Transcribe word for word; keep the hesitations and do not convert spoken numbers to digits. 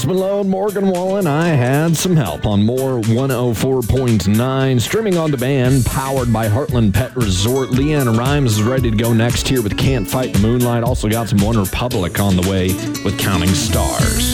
Post Malone, Morgan Wallen, I Had Some Help on More one oh four point nine. Streaming on demand, powered by Heartland Pet Resort. Leanne Rhymes is ready to go next here with Can't Fight the Moonlight. Also got some One Republic on the way with Counting Stars.